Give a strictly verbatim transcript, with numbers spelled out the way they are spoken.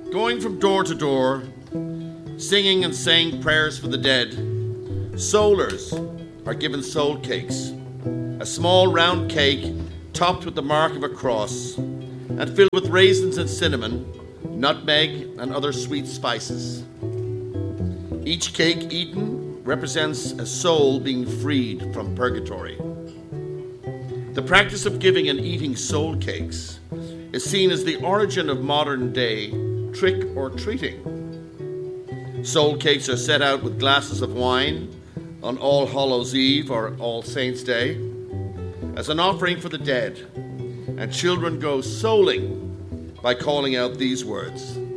Going from door to door, singing and saying prayers for the dead, soulers are given soul cakes, a small round cake topped with the mark of a cross and filled with raisins and cinnamon, nutmeg and other sweet spices. Each cake eaten represents a soul being freed from purgatory. The practice of giving and eating soul cakes is seen as the origin of modern-day trick or treating. Soul cakes are set out with glasses of wine on All Hallows Eve or All Saints' Day as an offering for the dead, and children go souling by calling out these words: